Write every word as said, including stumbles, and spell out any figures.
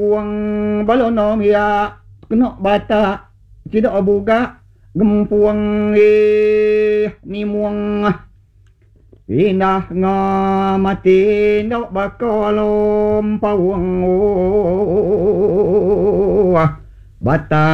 Uang balonom ya kena bata tidak buka gempuang eh ni muang inah nga mati ndak bakalom pawang oh bata